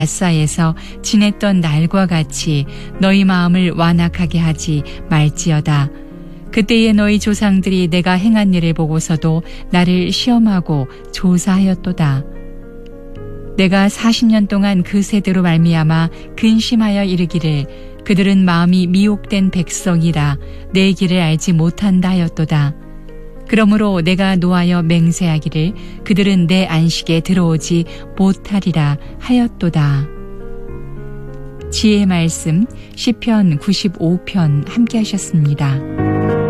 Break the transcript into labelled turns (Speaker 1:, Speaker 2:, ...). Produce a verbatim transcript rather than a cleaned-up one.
Speaker 1: 마사에서 지냈던 날과 같이 너희 마음을 완악하게 하지 말지어다. 그때에 너희 조상들이 내가 행한 일을 보고서도 나를 시험하고 조사하였도다. 내가 사십 년 동안 그 세대로 말미암아 근심하여 이르기를 그들은 마음이 미혹된 백성이라 내 길을 알지 못한다 하였도다. 그러므로 내가 노하여 맹세하기를 그들은 내 안식에 들어오지 못하리라 하였도다. 지혜의 말씀 시편 구십오 편 함께 하셨습니다.